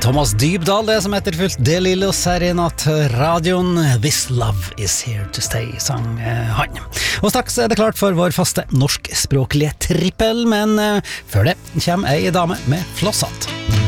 Thomas Dybdahl, det som etterfulgt Det Lille her I natt radioen. This love is here to stay, sang han. Og straks det klart for vår faste norskspråklige trippel, men før det kommer ei dame med flosshatt.